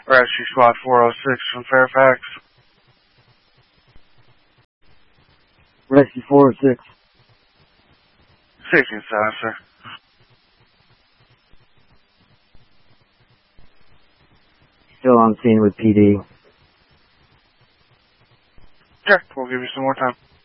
Rescue Squad 406 from Fairfax. Rescue 406. 16 7, sir. Still on scene with PD. Sure, we'll give you some more time.